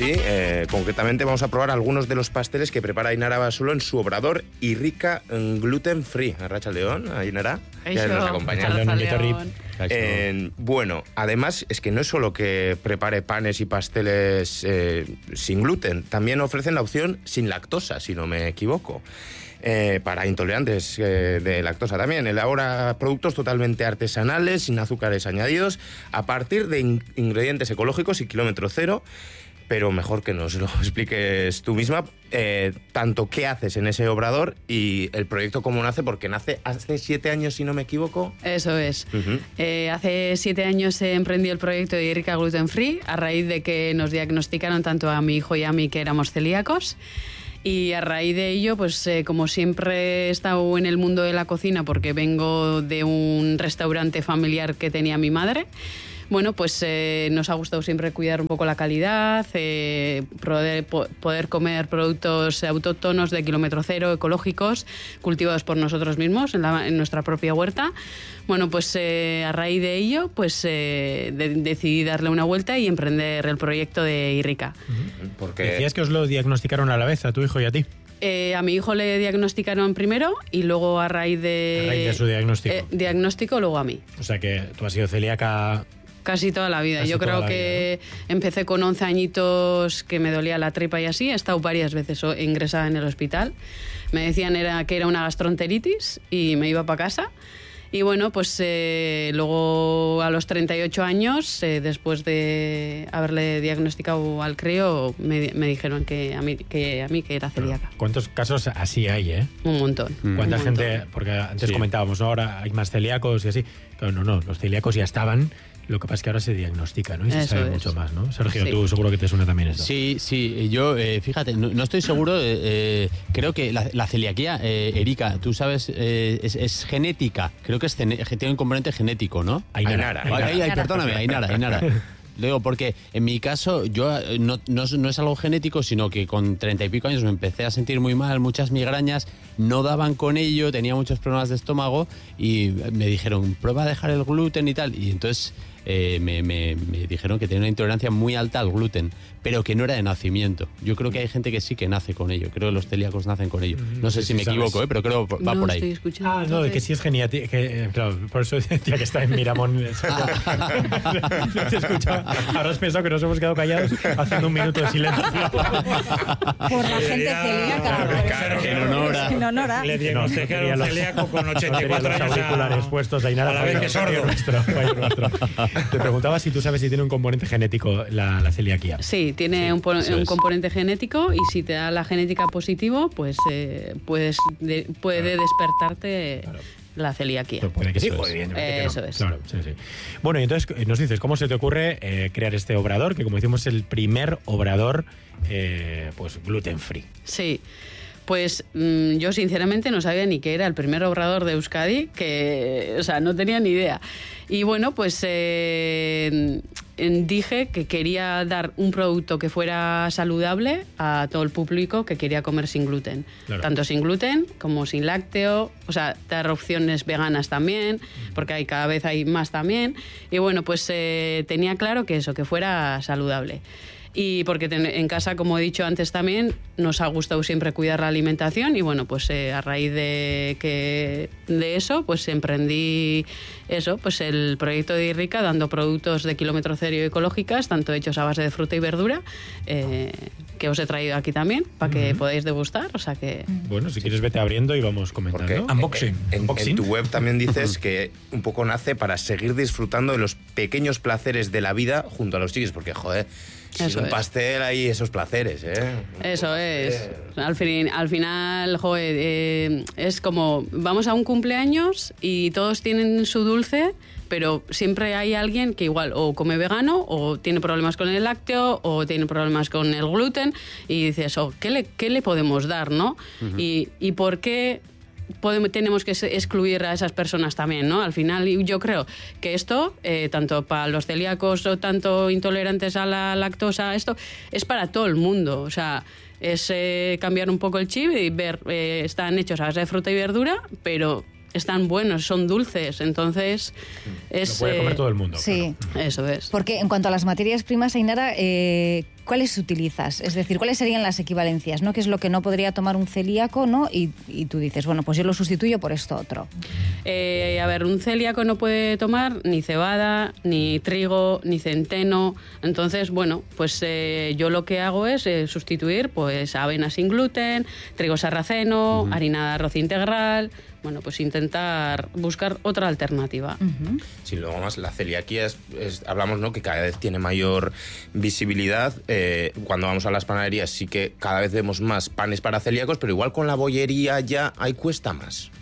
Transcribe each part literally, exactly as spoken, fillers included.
sí, eh, concretamente vamos a probar algunos de los pasteles que prepara Ainara Basulo en su obrador Irrica Gluten Free. Arratsaldeon, Ainara, ya nos acompaña. Eh, bueno, además es que no es solo que prepare panes y pasteles eh, sin gluten, también ofrecen la opción sin lactosa, si no me equivoco. Eh, para intolerantes eh, de lactosa también. Elabora productos totalmente artesanales, sin azúcares añadidos, a partir de in- ingredientes ecológicos y kilómetro cero. Pero mejor que nos lo expliques tú misma, eh, tanto qué haces en ese obrador y el proyecto cómo nace, porque nace hace siete años, si no me equivoco. Eso es. Uh-huh. Eh, hace siete años he emprendido el proyecto de Irrica Gluten Free a raíz de que nos diagnosticaron tanto a mi hijo y a mí que éramos celíacos. Y a raíz de ello, pues eh, como siempre he estado en el mundo de la cocina porque vengo de un restaurante familiar que tenía mi madre, bueno, pues eh, nos ha gustado siempre cuidar un poco la calidad, eh, poder, poder comer productos autóctonos de kilómetro cero, ecológicos, cultivados por nosotros mismos en, la, en nuestra propia huerta. Bueno, pues eh, a raíz de ello, pues eh, de, decidí darle una vuelta y emprender el proyecto de Irrica. Porque decías que os lo diagnosticaron a la vez, a tu hijo y a ti. Eh, a mi hijo le diagnosticaron primero y luego a raíz de... A raíz de su diagnóstico. Eh, diagnóstico, luego a mí. O sea que tú has sido celíaca... Casi toda la vida. Casi Yo creo la que vida, ¿no? Empecé con once añitos que me dolía la tripa y así. He estado varias veces ingresada en el hospital. Me decían era, que era una gastroenteritis y me iba para casa. Y bueno, pues eh, luego a los treinta y ocho años, eh, después de haberle diagnosticado al crío, me, me dijeron que a, mí, que a mí que era celíaca. ¿Cuántos casos así hay, eh? Un montón. ¿Cuánta un gente? montón. Porque antes Sí. comentábamos, ¿no? Ahora hay más celíacos y así. Pero no, no, los celíacos ya estaban. Lo que pasa es que ahora se diagnostica, ¿no? Y se Eso sabe es. mucho más, ¿no? Sergio, Sí. tú seguro que te suena también esto. Sí, sí, yo, eh, fíjate, no, no estoy seguro, eh, eh, creo que la, la celiaquía, eh, Erika, tú sabes, eh, es, es genética, creo que es cene- tiene un componente genético, ¿no? Ainara. Ay, ay, ay, perdóname, Ainara, Ainara. Digo, porque en mi caso, yo eh, no, no, es- no es algo genético, sino que con treinta y pico años me empecé a sentir muy mal, muchas migrañas, no daban con ello, tenía muchos problemas de estómago y me dijeron, prueba a dejar el gluten y tal. Y entonces eh, me, me, me dijeron que tenía una intolerancia muy alta al gluten, pero que no era de nacimiento. Yo creo que hay gente que sí que nace con ello, creo que los celíacos nacen con ello. No sé sí, si sí me sabes. equivoco, ¿eh? Pero creo que va no por estoy ahí. escuchando. Ah, no, de que sí es genética. Que, eh, claro, por eso decía que está en Miramón. No te escuchaba. Ahora has pensado que nos hemos quedado callados haciendo un minuto de silencio. Por la gente celíaca. Claro, en honor a- En honor a... Le No, diagnosticaron no quería celíaco con los- ochenta y no cuatro quería años. los auriculares a- puestos de Ainara. a la vez fallo- que sordo. fallo nuestro, fallo nuestro. Te preguntaba si tú sabes si tiene un componente genético la, la celiaquía. Sí, tiene Sí, un, po- eso un es. componente genético y si te da la genética positivo, pues eh, puedes de- puede despertarte Claro. la celiaquía. Pero puede que sí, Eso o es. evidentemente que no. Eso es. Claro, sí, sí. Bueno, y entonces eh, nos dices, ¿cómo se te ocurre eh, crear este obrador? Que como decimos es el primer obrador eh, pues gluten free. Sí. Pues mmm, yo sinceramente no sabía ni qué era el primer obrador de Euskadi, que, o sea, no tenía ni idea. Y bueno, pues eh, dije que quería dar un producto que fuera saludable a todo el público que quería comer sin gluten. Claro. Tanto sin gluten como sin lácteo, o sea, dar opciones veganas también, porque hay, cada vez hay más también. Y bueno, pues eh, tenía claro que eso, que fuera saludable. Y porque ten- en casa, como he dicho antes también, nos ha gustado siempre cuidar la alimentación y bueno, pues eh, a raíz de que de eso, pues emprendí eso, pues el proyecto de Irrica, dando productos de kilómetro cero y ecológicas, tanto hechos a base de fruta y verdura, eh, que os he traído aquí también, para que podáis degustar, o sea que... Bueno, si quieres vete abriendo y vamos Porque comentando. en, en- en tu web también dices que un poco nace para seguir disfrutando de los pequeños placeres de la vida junto a los chiquis, porque joder, sin Eso un es. pastel hay esos placeres, ¿eh? Un Eso pastel. es. Al, fin, al final, joder, eh, es como vamos a un cumpleaños y todos tienen su dulce, pero siempre hay alguien que igual o come vegano o tiene problemas con el lácteo o tiene problemas con el gluten y dices, oh, ¿qué le, qué le podemos dar, no? Uh-huh. y, y por qué podemos, tenemos que excluir a esas personas también, ¿no? Al final yo creo que esto, eh, tanto para los celíacos o tanto intolerantes a la lactosa, esto es para todo el mundo, o sea, es eh, cambiar un poco el chip y ver, eh, están hechos a base de fruta y verdura, pero están buenos, son dulces, entonces es... Lo puede comer todo el mundo. Sí. Claro. Eso es. Porque en cuanto a las materias primas, Ainara, eh, ¿cuáles utilizas? Es decir, ¿cuáles serían las equivalencias, ¿no? ¿Qué es lo que no podría tomar un celíaco, ¿no? Y, y tú dices, bueno, pues yo lo sustituyo por esto otro. Eh, a ver, un celíaco no puede tomar ni cebada, ni trigo, ni centeno. Entonces, bueno, pues eh, yo lo que hago es eh, sustituir pues avena sin gluten, trigo sarraceno, uh-huh. harina de arroz integral. Bueno, pues intentar buscar otra alternativa. Uh-huh. Sí, luego más la celiaquía es, es, hablamos, ¿no?, que cada vez tiene mayor visibilidad. Eh, cuando vamos a las panaderías sí que cada vez vemos más panes para celíacos, pero igual con la bollería ya ahí cuesta más.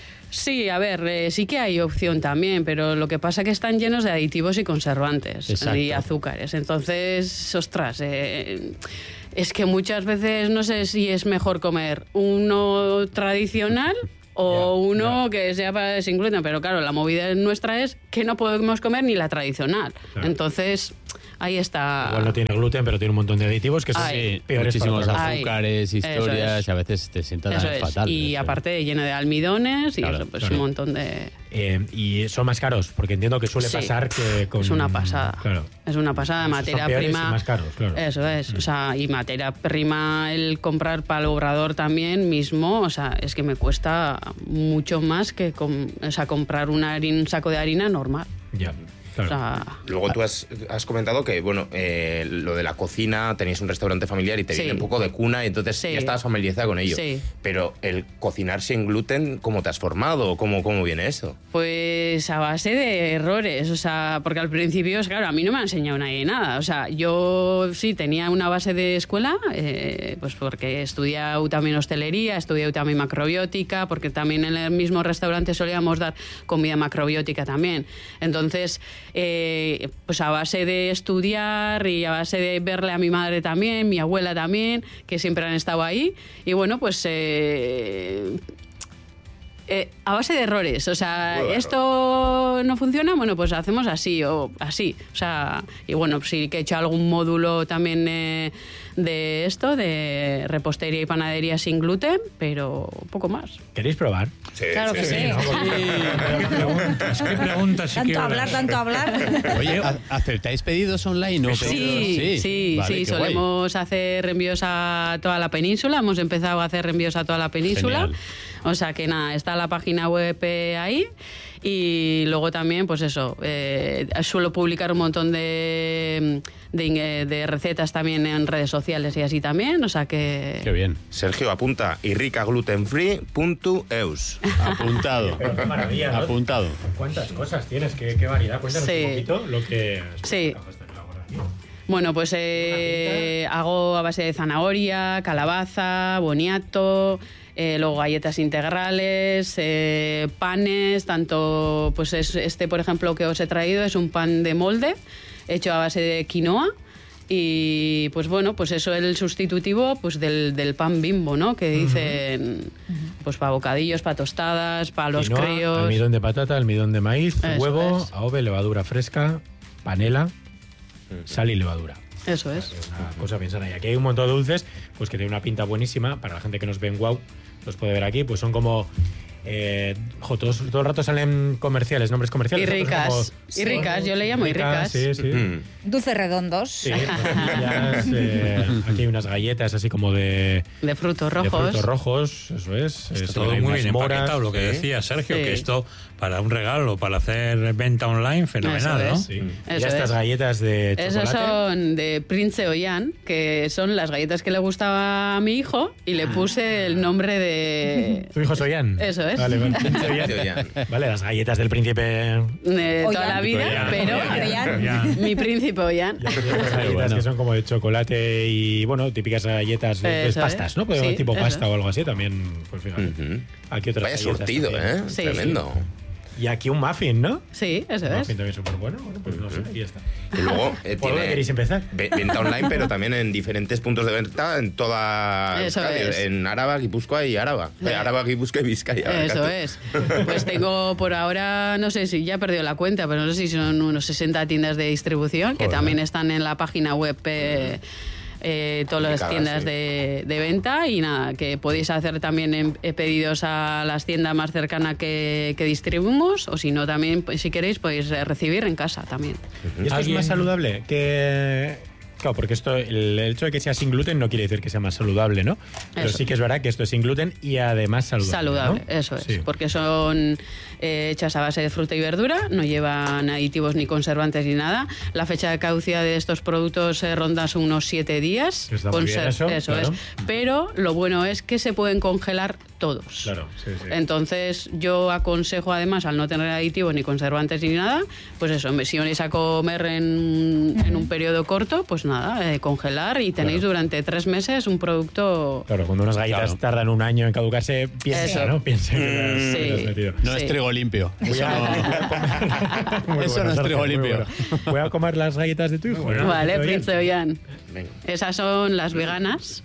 Sí, a ver, eh, sí que hay opción también, pero lo que pasa es que están llenos de aditivos y conservantes. Exacto. Y azúcares. Entonces, ostras, eh, es que muchas veces no sé si es mejor comer uno tradicional o yeah, uno yeah. que sea para sin gluten, pero claro, la movida nuestra es que no podemos comer ni la tradicional. Claro. Entonces, ahí está. Igual no tiene gluten, pero tiene un montón de aditivos que son sí, peores. Muchísimos azúcares, Ay. historias, es. y a veces te sientas fatal. Y eso aparte es. lleno de almidones y claro, eso, pues claro. un montón de... Eh, y son más caros, porque entiendo que suele sí, pasar que con... Es una pasada. Claro. Es una pasada de materia son prima. Y más caros, claro. Eso es. Mm. O sea, y materia prima, el comprar para el obrador también mismo, o sea, es que me cuesta mucho más que com, o sea, comprar una harina, un saco de harina normal. Ya. Claro. O sea, luego tú has, has comentado que, bueno, eh, lo de la cocina, tenéis un restaurante familiar y te sí. viene un poco de cuna y entonces sí. ya estabas familiarizada con ello. Sí. Pero el cocinar sin gluten, ¿cómo te has formado? ¿Cómo, cómo viene eso? Pues a base de errores, o sea, porque al principio, claro, a mí no me ha enseñado nadie nada. O sea, yo sí tenía una base de escuela, eh, pues porque he estudiado también hostelería, he estudiado también macrobiótica, porque también en el mismo restaurante solíamos dar comida macrobiótica también. Entonces... Eh, pues a base de estudiar y a base de verle a mi madre también, mi abuela también, que siempre han estado ahí, y bueno, pues eh, eh, a base de errores, o sea, bueno, esto no funciona, bueno, pues hacemos así o así, o sea, y bueno, sí que he hecho algún módulo también eh, de esto, de repostería y panadería sin gluten, pero poco más. ¿Queréis probar? Sí, claro sí, que sí. sí. ¿No? ¿Qué preguntas? ¿Qué preguntas? Si tanto hablar, tanto hablar. Oye, ¿aceptáis pedidos online o sí, pedidos? Sí, sí, vale, sí. Solemos guay. hacer envíos a toda la península. Hemos empezado a hacer envíos a toda la península. Genial. O sea que nada, está la página web ahí. Y luego también, pues eso, eh, suelo publicar un montón de, de, de recetas también en redes sociales y así también, o sea que... Qué bien. Sergio, apunta irrica gluten free punto eus. Apuntado. Pero qué maravilla, ¿no? Apuntado. ¿Cuántas cosas tienes? ¿Qué, qué variedad? Cuéntanos sí. un poquito lo que... Sí. Bueno, pues eh, hago a base de zanahoria, calabaza, boniato... Eh, luego galletas integrales, eh, panes, tanto, pues es, este por ejemplo que os he traído es un pan de molde hecho a base de quinoa y pues bueno, pues eso es el sustitutivo pues del, del pan Bimbo, ¿no? Que dicen uh-huh. pues para bocadillos, para tostadas, para los quinoa, críos. Almidón de patata, almidón de maíz, eso huevo, es. adobe, levadura fresca, panela, sal y levadura. Eso es. Es una cosa bien sana. Y aquí hay un montón de dulces pues que tiene una pinta buenísima. Para la gente que nos ve en Wow, los puede ver aquí. Pues son como... Eh, jo, todos, todo el rato salen comerciales, nombres comerciales. Y ricas. Como, y ricas, yo le llamo y ricas. Sí, sí. Mm. Dulces redondos. Sí, pues, eh, aquí hay unas galletas así como de... De frutos rojos. De frutos rojos, eso es. Está todo muy bien empaquetado, lo que ¿eh? decía Sergio, sí. que esto para un regalo, para hacer venta online, fenomenal, eso ¿no? Es. Sí. Eso y estas es. galletas de chocolate. Esas son de Prince Oyan, que son las galletas que le gustaba a mi hijo y le puse el nombre de... ¿Tu hijo es Oyan? Eso es. Vale, vale. Oyan. Vale, las galletas del príncipe... De toda la vida, Oyan. pero Oyan. Oyan. mi príncipe Oyan. Las galletas bueno. que son como de chocolate y, bueno, típicas galletas de, de pastas, ¿no? Sí, tipo pasta o algo así también, pues fíjate. Uh-huh. Aquí otras Vaya surtido, también. ¿eh? Sí. Tremendo. Y aquí un muffin, ¿no? Sí, eso un es. Muffin también súper bueno. Bueno, pues no sé, ahí está. Y luego eh, ¿por dónde queréis empezar? Venta online, pero también en diferentes puntos de venta en toda Euskadi, en Araba, Guipúzcoa y Araba. Sí. Araba, Guipúzcoa y Vizcaya. Eso es. Pues tengo por ahora, no sé si ya he perdido la cuenta, pero no sé si son unos sesenta tiendas de distribución que Joder. también están en la página web. Eh, Eh, todas las tiendas sí. de, de venta y nada, que podéis hacer también en, pedidos a las tiendas más cercanas que, que distribuimos o si no también, pues, si queréis, podéis recibir en casa también. ¿Y esto es más saludable que, Claro, porque esto, el, el hecho de que sea sin gluten no quiere decir que sea más saludable, ¿no? Pero eso. Sí que es verdad que esto es sin gluten y además saludable. Saludable, ¿no? eso es. Sí. Porque son eh, hechas a base de fruta y verdura, no llevan aditivos ni conservantes ni nada. La fecha de caducidad de estos productos eh, ronda unos siete días. Está muy bien eso, eso claro. es. Pero lo bueno es que se pueden congelar todos. Claro, sí, sí. Entonces yo aconsejo además, al no tener aditivos ni conservantes ni nada, pues eso, si vais a comer en, en un periodo corto, pues nada, eh, congelar y tenéis claro. durante tres meses un producto... Claro, cuando unas galletas claro. tardan un año en caducarse, piensa, ¿no? Piensa que mm, sí. has metido. No sí. es trigo limpio. Voy a, no. Eso bueno, no es trigo limpio. Bueno. Voy a comer las galletas de tu hijo. Bueno, vale, Príncipe Ollán. Esas son las veganas.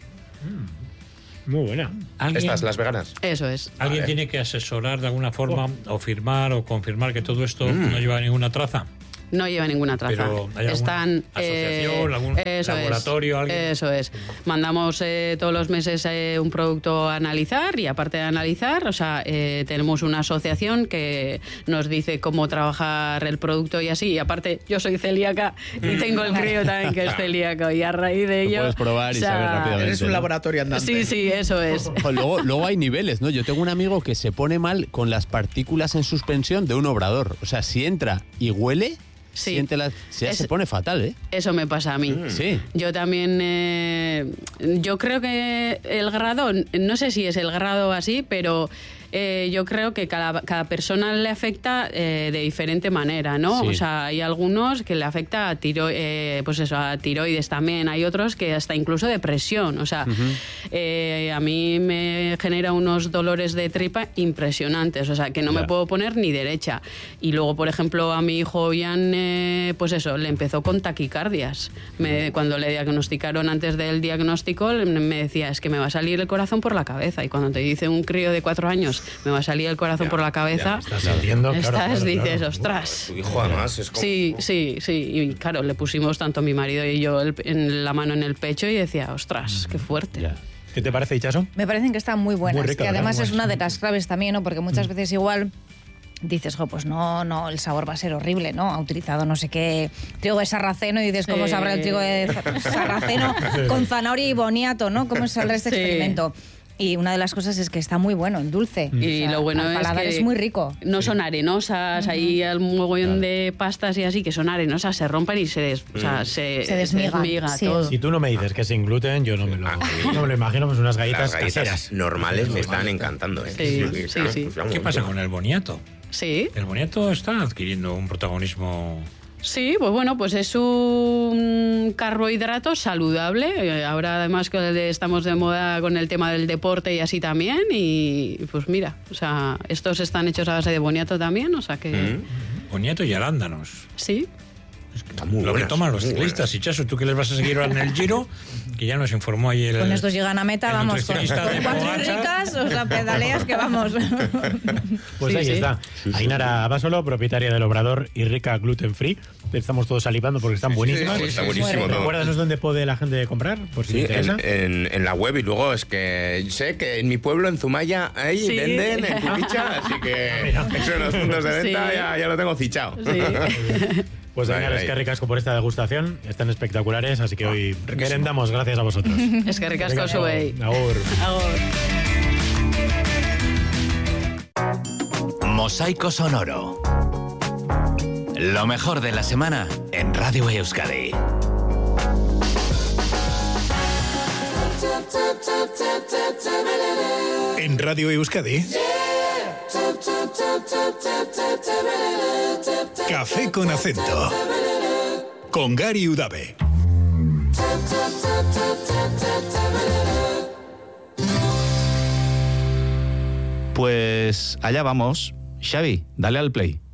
Muy buena. Estas, las veganas. Eso es. ¿Alguien vale. tiene que asesorar de alguna forma oh. o firmar o confirmar que todo esto mm. no lleva ninguna traza? No lleva ninguna traza. Pero ¿hay Están asociación, eh, algún eso laboratorio, es, alguien? Eso es. Mandamos eh, todos los meses eh, un producto a analizar y aparte de analizar, o sea, eh, tenemos una asociación que nos dice cómo trabajar el producto y así. Y aparte, yo soy celíaca y tengo el crío también que es celíaco y a raíz de ello... Lo puedes probar y o sea, saber rápidamente. Eres un ¿no? laboratorio andante. Sí, sí, eso es. Luego, luego hay niveles, ¿no? Yo tengo un amigo que se pone mal con las partículas en suspensión de un obrador. O sea, si entra y huele... Sí. Siente la, se, es, se pone fatal, ¿eh? Eso me pasa a mí. Mm. Sí. Yo también, eh, yo creo que el grado, no sé si es el grado así, pero eh, yo creo que cada, cada persona le afecta eh, de diferente manera, ¿no? Sí. O sea, hay algunos que le afecta a, tiro, eh, pues eso, a tiroides también, hay otros que hasta incluso depresión. O sea, uh-huh. eh, a mí me genera unos dolores de tripa impresionantes, o sea, que no yeah. me puedo poner ni derecha. Y luego, por ejemplo, a mi hijo Ian, eh, pues eso, le empezó con taquicardias. Me, cuando le diagnosticaron antes del diagnóstico, me decía, es que me va a salir el corazón por la cabeza. Y cuando te dice un crío de cuatro años, me va a salir el corazón ya, por la cabeza, estás sintiendo, estás, claro, claro, dices, claro. ostras. Tu hijo además es como... Sí, sí, sí. Y claro, le pusimos tanto mi marido y yo el, en la mano en el pecho y decía, ostras, qué fuerte. Ya. ¿Qué te parece, Ichaso? Me parecen que están muy buenas. Muy rica, y además ¿verdad? es una de las claves también, ¿no? Porque muchas mm. veces igual... dices, jo, pues no, no, el sabor va a ser horrible, ¿no? Ha utilizado no sé qué trigo de sarraceno y dices, ¿cómo sí. sabrá el trigo de sarraceno con zanahoria y boniato, ¿no? ¿Cómo saldrá este sí. experimento? Y una de las cosas es que está muy bueno, el dulce. Mm. Y o sea, lo bueno al paladar es que es muy rico. No son arenosas, uh-huh. hay un mogollón de pastas y así que son arenosas, se rompen y se, des, mm. o sea, se, se desmiga, se desmiga sí. todo. Si tú no me dices que es sin gluten, yo no me lo, no me lo imagino, pues unas galletas, Las galletas caseras. normales me están encantando. ¿eh? Sí, sí, sí, sí. Pues ¿Qué pasa con el boniato? Sí. El boniato está adquiriendo un protagonismo... Sí, pues bueno, pues es un carbohidrato saludable. Ahora además que estamos de moda con el tema del deporte y así también. Y pues mira, o sea, estos están hechos a base de boniato también, o sea que... Mm. Boniato y arándanos. Sí. Es que lo buenas, que toman los ciclistas. Y Chaso, tú que les vas a seguir ahora en el Giro, que ya nos informó ahí el... Con estos llegan a meta, vamos, con, con cuatro ricas, o sea, pedaleas que vamos. Pues sí, ahí sí. está. Sí, sí, Ainara Abasolo, propietaria del Obrador y Rica Gluten Free. Estamos todos salivando porque están buenísimas. Sí, sí, está buenísimo todo. ¿Recuerdas dónde puede la gente comprar? Por si sí, interesa. En, en, en la web, y luego es que sé que en mi pueblo, en Zumaya, ahí sí. venden en Cupicha, así que eso en los puntos de venta sí. ya, ya lo tengo fichado. Sí. Pues Ainara, es que ricasco por esta degustación, están espectaculares, así que hoy oh, merendamos gracias a vosotros. Es que ricasco subei. Agur. Agur. Mosaico Sonoro. Lo mejor de la semana en Radio Euskadi. En Radio Euskadi. Café con acento. Con Gary Udave. Pues allá vamos. Xavi, dale al play.